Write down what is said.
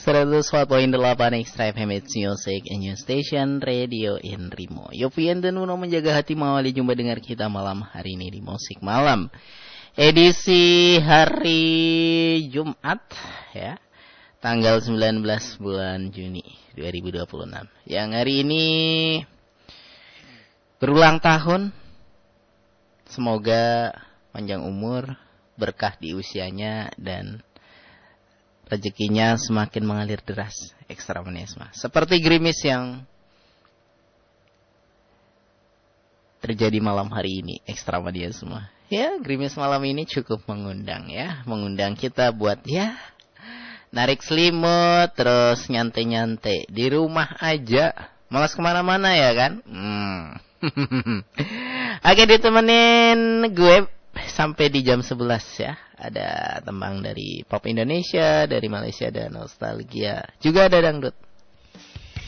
104.8 Extra FM, it's music and your station radio in Rimo. Yofian dan Uno menjaga hati mengawali jumpa dengar kita malam hari ini di Musik Malam. Edisi hari Jumat ya. Tanggal 19 bulan Juni 2026. Yang hari ini berulang tahun. Semoga panjang umur, berkah di usianya dan rezekinya semakin mengalir deras. Ekstra manisma. Seperti gerimis yang terjadi malam hari ini. Ekstra mania semua. Ya, gerimis malam ini cukup mengundang ya. Mengundang kita buat ya narik selimut, terus nyantai-nyantai. Di rumah aja. Malas kemana-mana ya kan? Oke, ditemenin gue sampai di jam 11 ya. Ada tembang dari pop Indonesia, dari Malaysia, dan nostalgia. Juga ada dangdut.